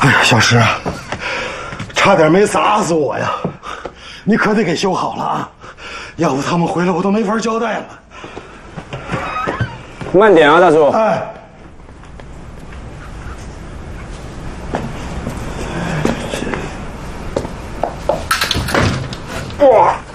哎呀，小石，差点没砸死我呀！你可得给修好了啊，要不他们回来我都没法交代了。 慢点啊，大叔。 哎。哇！